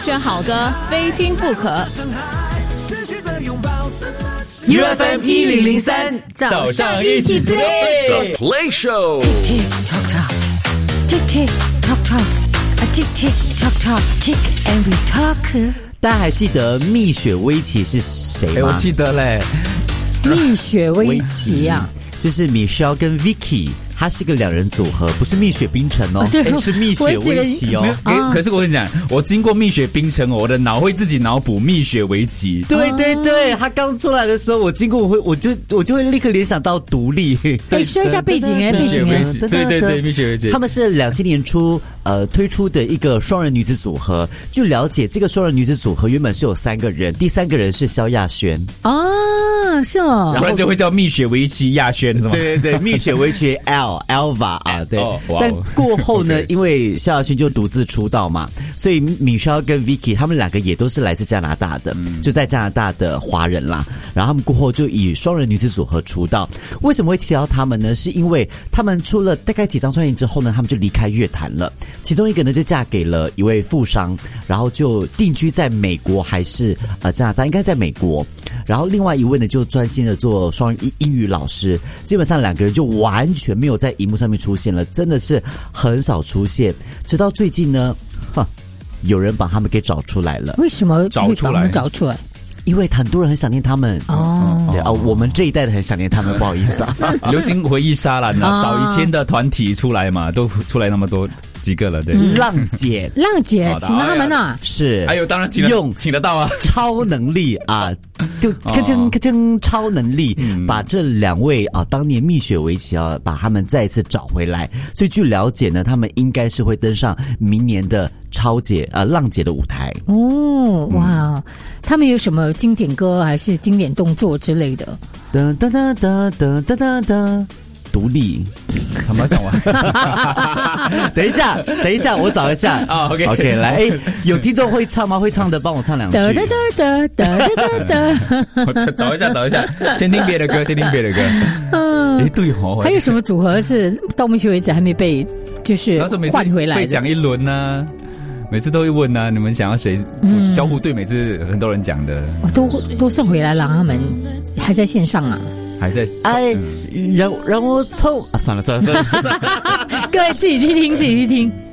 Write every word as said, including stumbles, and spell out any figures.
选好歌，非听不可。 U F M 一零零三， 早上一起 play The Play Show。 Tick tick tock tock, tick tick tock tock, a tick tick tock tock, tick and we talk。 大家还记得蜜雪薇琪是谁吗？ 哎，我记得嘞， 蜜雪薇琪啊， 就是 Michelle 跟 Vicky， 它是个两人组合，不是蜜雪冰城哦， 对是蜜雪薇琪哦。 可可是我跟你讲，我经过蜜雪冰城，我的脑会自己脑补蜜雪薇琪。 对对对，他刚出来的时候，我经过我会我就我就会立刻联想到独立。 哎，说一下背景哎，背蜜雪景哎， 薇琪，对对对，蜜雪薇琪， 他们是两千年初呃推出的一个双人女子组合。据了解，这个双人女子组合原本是有三个人，第三个人是萧亚轩啊，是哦， 不然就会叫蜜雪薇琪亚轩是吗？ 对对对，蜜雪薇琪 L Elva 啊，对。 哦哇哦但过后呢， okay 因为萧亚轩就独自出道嘛，所以 Michelle 跟 Vicky 他们两个也都是来自加拿大的，嗯、就在加拿大的华人啦。然后他们过后就以双人女子组合出道。为什么会提到他们呢？是因为他们出了大概几张专辑之后呢，他们就离开乐坛了。其中一个呢就嫁给了一位富商，然后就定居在美国还是呃加拿大，应该在美国。然后另外一位呢就专心的做双人英语老师，基本上两个人就完全没有在荧幕上面出现了，真的是很少出现。直到最近呢，哼，有人把他们给找出来了。 为什么找出来会把他们找出来？ 因为很多人很想念他们哦， 对啊、哦，我们这一代的很想念他们，不好意思啊。 流行回忆杀啦， 啊找以前的团体出来嘛，都出来那么多几个了，对。 嗯浪姐浪姐好的请了他们啊， 是， 哎呦，当然请得用请得到啊， 超能力啊，就咔嚓咔嚓超能力， 嗯把这两位啊当年蜜雪薇琪啊，把他们再一次找回来。所以据了解呢，他们应该是会登上明年的超姐呃浪姐的舞台。 哦，哇，他们有什么经典歌还是经典动作之类的？ 噔噔噔噔噔噔噔噔，独立。 他们要讲完。 等一下，等一下，我找一下啊，OK OK， 来，哎，有听众会唱吗？会唱的帮我唱两句。 哒哒哒哒哒哒哒。 我找找一下，找一下，先听别的歌，先听别的歌。 嗯， 哎，对哦， 还有什么组合是到目前为止还没被就是那时候每次换回来的？ 被讲一轮呢、啊，每次都会问啊，你们想要谁？ 嗯小虎队每次很多人讲的， 哦都都送回来了，他们还在线上啊。 还在哎嗯， 让让我凑啊，算了算了算了。 各位自己去听，自己去听。